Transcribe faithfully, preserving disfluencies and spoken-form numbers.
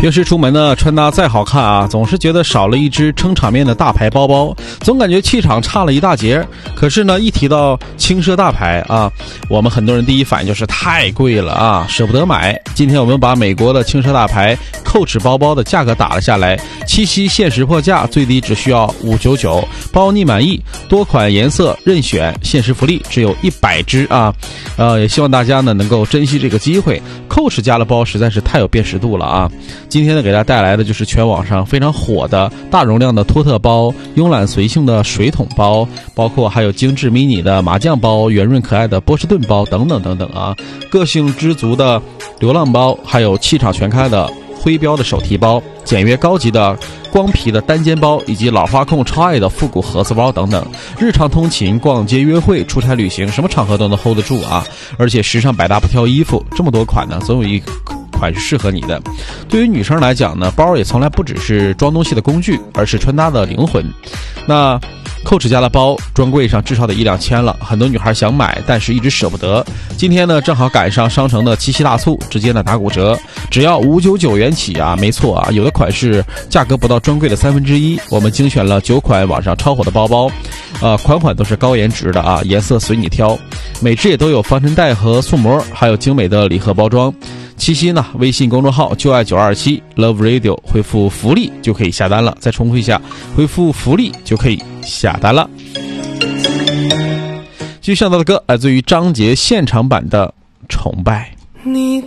平时出门呢，穿搭再好看啊，总是觉得少了一只撑场面的大牌包包，总感觉气场差了一大截。可是呢，一提到轻奢大牌啊，我们很多人第一反应就是太贵了啊，舍不得买。今天我们把美国的轻奢大牌 Coach 包包的价格打了下来，七夕限时破价，最低只需要五百九十九，包你满意，多款颜色任选，限时福利只有一百只啊。呃，也希望大家呢能够珍惜这个机会。Coach 家的包实在是太有辨识度了啊！今天呢，给大家带来的就是全网上非常火的大容量的托特包、慵懒随性的水桶包，包括还有精致 mini 的麻将包、圆润可爱的波士顿包等等等等啊，个性知足的流浪包，还有气场全开的徽标的手提包，简约高级的光皮的单肩包，以及老花控超爱的复古盒子包等等。日常通勤、逛街、约会、出差旅行，什么场合都能 hold 得住啊！而且时尚百搭不挑衣服，这么多款呢，总有一款是适合你的。对于女生来讲呢，包也从来不只是装东西的工具，而是穿搭的灵魂。那Coach 家的包专柜上至少得一两千了，很多女孩想买，但是一直舍不得。今天呢，正好赶上商城的七夕大促，直接呢打骨折，只要五百九十九元起啊！没错啊，有的款式价格不到专柜的三分之一。我们精选了九款网上超火的包包，呃，款款都是高颜值的啊，颜色随你挑，每只也都有防尘袋和塑膜，还有精美的礼盒包装。七夕呢，微信公众号就爱九二七 Love Radio 回复福利就可以下单了。再重复一下，回复福利就可以下单了。继续上到的歌来自于张杰现场版的《崇拜》。你